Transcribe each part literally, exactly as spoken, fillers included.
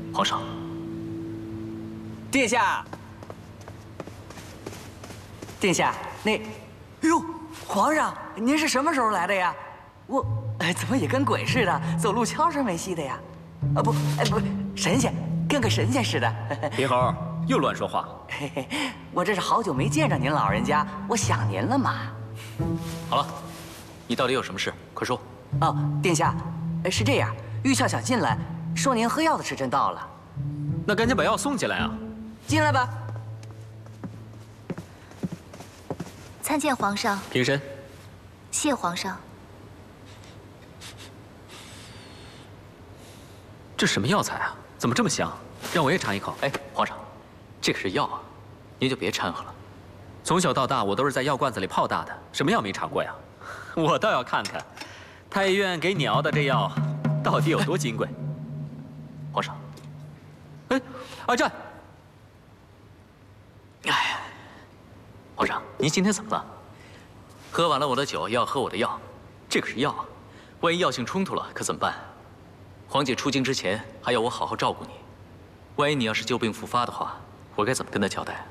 皇上， 殿下，殿下，那，哎呦，皇上，您是什么时候来的呀？我，哎，怎么也跟鬼似的，走路悄声没息的呀？啊不，哎不，神仙，跟个神仙似的。 别猴又乱说话。 嘿嘿，我这是好久没见着您老人家，我想您了嘛。 好了，你到底有什么事？快说。 哦，殿下，是这样，玉俏想进来，说您喝药的时辰到了。 那赶紧把药送进来啊！ 进来吧。 参见皇上。 平身。 谢皇上。 这什么药材啊？怎么这么香？让我也尝一口。哎，皇上，这可是药啊，您就别掺和了。从小到大，我都是在药罐子里泡大的，什么药没尝过呀？我倒要看看，太医院给你熬的这药到底有多金贵。皇上，哎，阿战，哎，皇上，您今天怎么了？喝完了我的酒，又要喝我的药，这可是药啊，万一药性冲突了，可怎么办？皇姐出京之前还要我好好照顾你，万一你要是旧病复发的话，我该怎么跟她交代？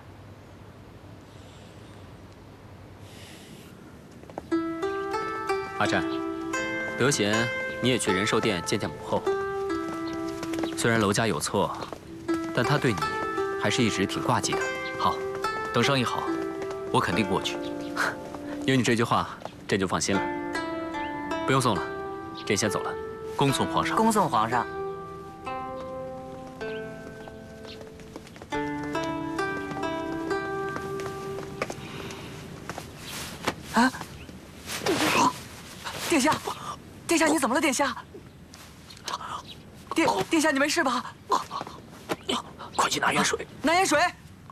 阿战，得闲你也去仁寿殿见见母后。虽然娄家有错，但她对你还是一直挺挂记的。好，等伤医好，我肯定过去。有你这句话，朕就放心了。不用送了，朕先走了。恭送皇上。 恭送皇上。啊！殿下，殿下，你怎么了？殿下，殿殿下，你没事吧？ 快去拿盐水。 拿盐水。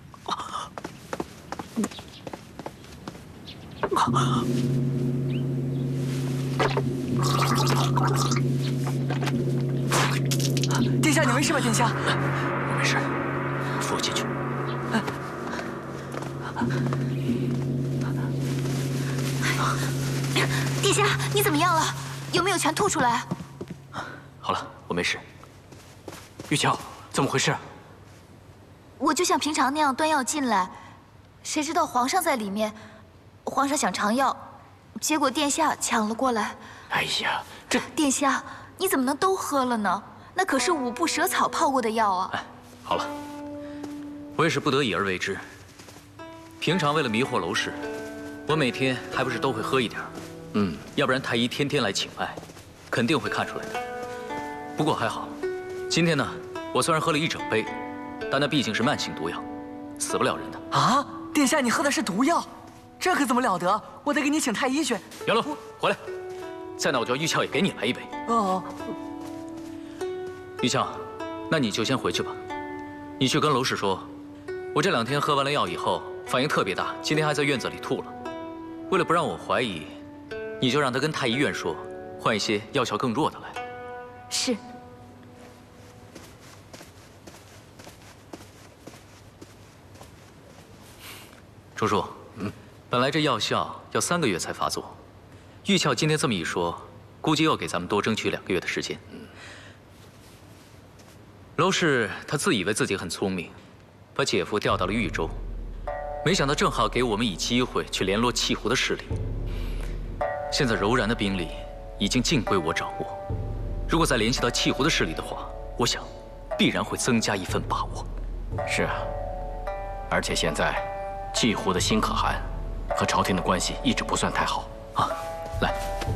殿下，你没事吧？殿下， 我没事，扶我进去。 殿下，你怎么样了？有没有全吐出来？ 好了，我没事。玉乔，怎么回事？ 我就像平常那样端药进来，谁知道皇上在里面，皇上想尝药，结果殿下抢了过来。 哎呀，这殿下，你怎么能都喝了呢？那可是五步蛇草泡过的药啊！ 哎，好了，我也是不得已而为之。平常为了迷惑娄氏，我每天还不是都会喝一点。嗯，要不然太医天天来请脉，肯定会看出来的。不过还好，今天呢，我虽然喝了一整杯，但那毕竟是慢性毒药，死不了人的。 啊，殿下，你喝的是毒药，这可怎么了得？我得给你请太医去。 元龙，回来，再那我叫玉俏也给你来一杯。 哦， 玉俏，那你就先回去吧。你去跟娄氏说，我这两天喝完了药以后反应特别大，今天还在院子里吐了。为了不让我怀疑，你就让他跟太医院说，换一些药效更弱的来。 是。 叔叔，嗯，本来这药效要三个月才发作，玉俏今天这么一说，估计又给咱们多争取两个月的时间。嗯。娄氏他自以为自己很聪明，把姐夫调到了豫州，没想到正好给我们以机会去联络契湖的势力。现在柔然的兵力已经尽归我掌握，如果再联系到契湖的势力的话，我想必然会增加一份把握。 是啊，而且现在契湖的辛可汗和朝廷的关系一直不算太好啊。来，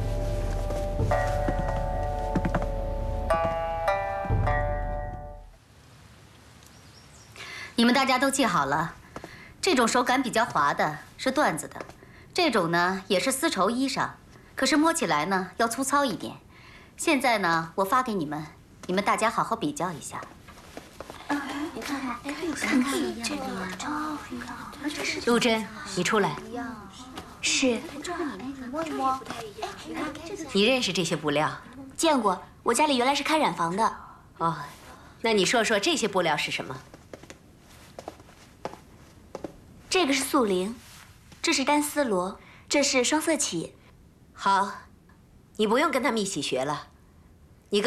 你们大家都记好了，这种手感比较滑的是缎子的，这种呢也是丝绸衣裳，可是摸起来呢要粗糙一点。现在呢，我发给你们，你们大家好好比较一下。 你看看，哎，看看这个哦， 陆贞，你出来。 是。 摸一摸。你认识这些布料？ 见过，我家里原来是开染房的。 哦，那你说说这些布料是什么？ 这个是素绫，这是单丝罗，这是双色绮。 好，你不用跟他们一起学了。